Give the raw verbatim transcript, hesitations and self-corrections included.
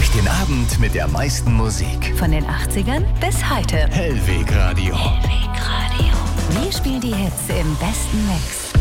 Durch den Abend mit der meisten Musik. Von den achtzigern bis heute. Hellweg Radio. Hellweg Radio. Wir spielen die Hits im besten Mix.